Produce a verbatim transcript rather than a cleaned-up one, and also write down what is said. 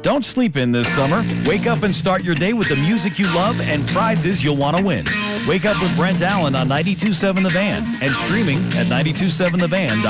Don't sleep in this summer. Wake up and start your day with the music you love and prizes you'll want to win. Wake up with Brent Allen on ninety-two point seven The Van and streaming at ninety two seven the van dot com.